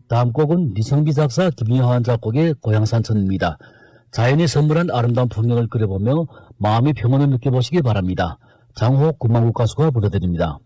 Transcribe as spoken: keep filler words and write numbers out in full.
다음 곡은 리성비 작사 김영환 작곡의 고향산천입니다. 자연이 선물한 아름다운 풍경을 그려보며 마음의 평온을 느껴보시기 바랍니다. 장호 군만국 가수가 불러드립니다.